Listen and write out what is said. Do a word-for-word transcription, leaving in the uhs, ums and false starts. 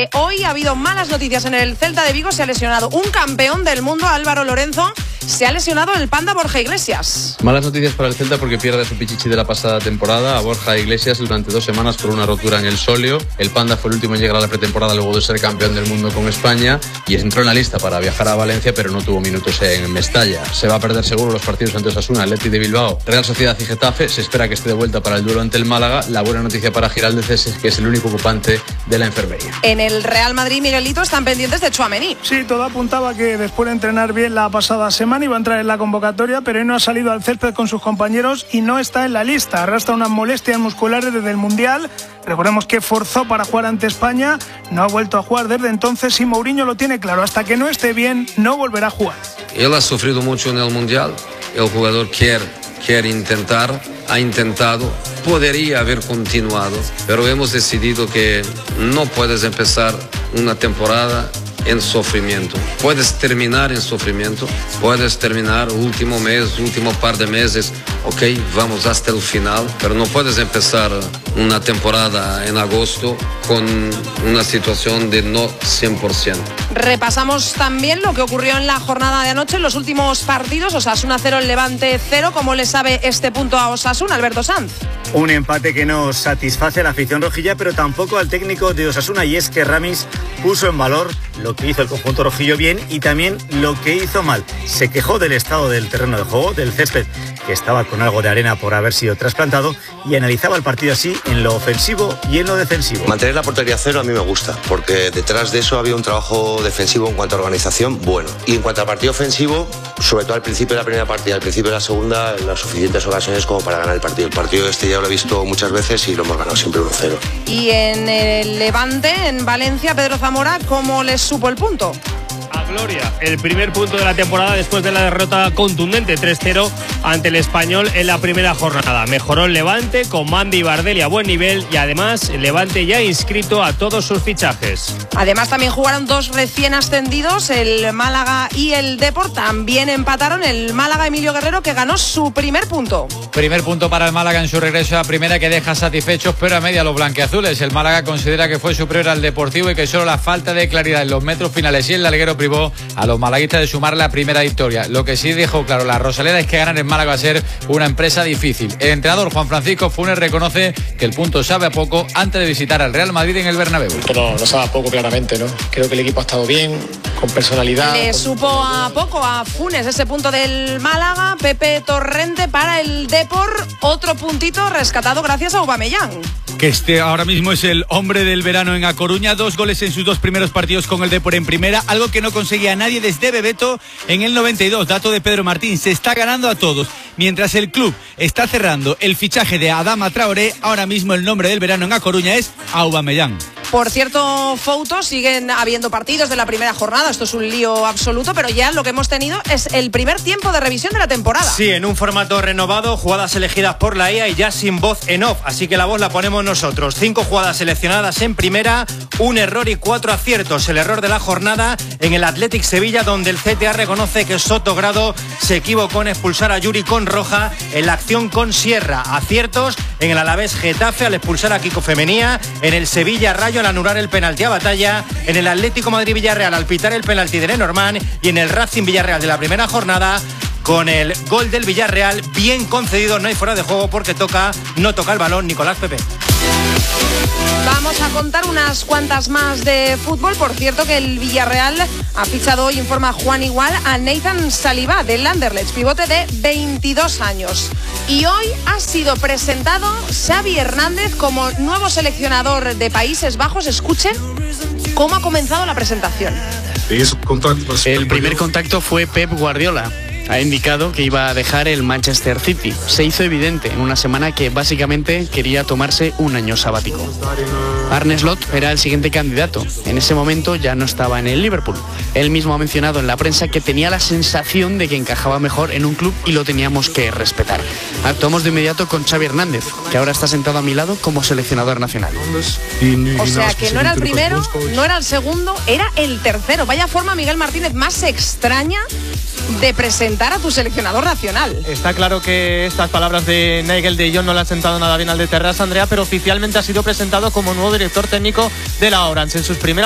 porque hoy ha habido malas noticias en el Celta de Vigo. Se ha lesionado un campeón del mundo, Álvaro Lorenzo. Se ha lesionado el Panda Borja Iglesias. Malas noticias para el Celta porque pierde a su pichichi de la pasada temporada, a Borja Iglesias, durante dos semanas por una rotura en el sóleo. El Panda fue el último en llegar a la pretemporada luego de ser campeón del mundo con España y entró en la lista para viajar a Valencia, pero no tuvo minutos en Mestalla. Se va a perder seguro los partidos ante Osasuna, Athletic de Bilbao, Real Sociedad y Getafe. Se espera que esté de vuelta para el duelo ante el Málaga. La buena noticia para Giraldez es que es el único ocupante de la enfermería. En el Real Madrid, Miguelito, están pendientes de Tchouaméni. Sí, todo apuntaba que después de entrenar bien la pasada semana iba a entrar en la convocatoria, pero hoy no ha salido al césped con sus compañeros y no está en la lista. Arrastra unas molestias musculares desde el Mundial. Recordemos que forzó para jugar ante España, no ha vuelto a jugar desde entonces y Mourinho lo tiene claro, hasta que no esté bien no volverá a jugar. Él ha sufrido mucho en el Mundial, el jugador quiere, quiere intentar, ha intentado, podría haber continuado, pero hemos decidido que no puedes empezar una temporada en sufrimiento. Puedes terminar en sufrimiento, puedes terminar último mes, último par de meses, ok, vamos hasta el final, pero no puedes empezar una temporada en agosto con una situación de no cien por ciento. Repasamos también lo que ocurrió en la jornada de anoche, en los últimos partidos. Osasuna cero, Levante cero. ¿Cómo le sabe este punto a Osasuna, Alberto Sanz? Un empate que no satisface a la afición rojilla, pero tampoco al técnico de Osasuna, y es que Ramis puso en valor lo que hizo el conjunto rojillo bien y también lo que hizo mal. Se quejó del estado del terreno de juego, del césped, que estaba con algo de arena por haber sido trasplantado, y analizaba el partido así en lo ofensivo y en lo defensivo. Mantener la portería cero a mí me gusta, porque detrás de eso había un trabajo defensivo en cuanto a organización bueno. Y en cuanto al partido ofensivo, sobre todo al principio de la primera partida, al principio de la segunda, las suficientes ocasiones como para ganar el partido. El partido este ya lo he visto muchas veces y lo hemos ganado siempre uno cero. Y en el Levante, en Valencia, Pedro Zamora, ¿cómo les supo el punto? A gloria, el primer punto de la temporada después de la derrota contundente tres cero ante el Español en la primera jornada. Mejoró el Levante con Mandy y Bardelli a buen nivel y además el Levante ya ha inscrito a todos sus fichajes. Además también jugaron dos recién ascendidos, el Málaga y el Depor. También empataron el Málaga, Emilio Guerrero, que ganó su primer punto. Primer punto para el Málaga en su regreso a primera, que deja satisfechos pero a media los blanquiazules. El Málaga considera que fue superior al Deportivo y que solo la falta de claridad en los metros finales y el larguero privó a los malaguistas de sumar la primera victoria. Lo que sí dejó claro la Rosaleda es que ganar en Málaga va a ser una empresa difícil. El entrenador Juan Francisco Funes reconoce que el punto sabe a poco antes de visitar al Real Madrid en el Bernabéu. No, no sabe a poco claramente, ¿no? Creo que el equipo ha estado bien, con personalidad. Le con... supo a poco a Funes ese punto del Málaga. Pepe Torrente para el Depor, otro puntito rescatado gracias a Aubameyang, que este ahora mismo es el hombre del verano en A Coruña. Dos goles en sus dos primeros partidos con el Depor en primera, algo que no conseguía nadie desde Bebeto en el noventa y dos. Dato de Pedro Martín, se está ganando a todos. Mientras el club está cerrando el fichaje de Adama Traoré, ahora mismo el nombre del verano en A Coruña es Aubameyang. Por cierto, Fouto, siguen habiendo partidos de la primera jornada. Esto es un lío absoluto, pero ya lo que hemos tenido es el primer tiempo de revisión de la temporada. Sí, en un formato renovado, jugadas elegidas por la I A y ya sin voz en off, así que la voz la ponemos nosotros. Cinco jugadas seleccionadas en primera, un error y cuatro aciertos. El error de la jornada en el Athletic Sevilla, donde el C T A reconoce que Sotogrado se equivocó en expulsar a Yuri con roja en la acción con Sierra. Aciertos en el Alavés Getafe al expulsar a Kiko Femenía, en el Sevilla Rayo al anular el penalti a Batalla, en el Atlético Madrid Villarreal al pitar el penalti de Lenormand y en el Racing Villarreal de la primera jornada con el gol del Villarreal bien concedido. No hay fuera de juego porque toca, no toca el balón Nicolás Pepe. Vamos a contar unas cuantas más de fútbol. Por cierto, que el Villarreal ha fichado hoy, informa Juan Igual, a Nathan Saliba del Anderlecht, pivote de veintidós años. Y hoy ha sido presentado Xavi Hernández como nuevo seleccionador de Países Bajos. Escuchen cómo ha comenzado la presentación. El primer contacto fue Pep Guardiola. Ha indicado que iba a dejar el Manchester City. Se hizo evidente en una semana que básicamente quería tomarse un año sabático. Arne Slot era el siguiente candidato. En ese momento ya no estaba en el Liverpool. Él mismo ha mencionado en la prensa que tenía la sensación de que encajaba mejor en un club y lo teníamos que respetar. Actuamos de inmediato con Xavi Hernández, que ahora está sentado a mi lado como seleccionador nacional. O sea que no era el primero, no era el segundo, era el tercero. Vaya forma, Miguel Martínez, más extraña de presentar a tu seleccionador nacional. Está claro que estas palabras de Nigel de Jong no le han sentado nada bien al de Terrassa, Andrea, pero oficialmente ha sido presentado como nuevo director técnico de la Orange. En sus primeras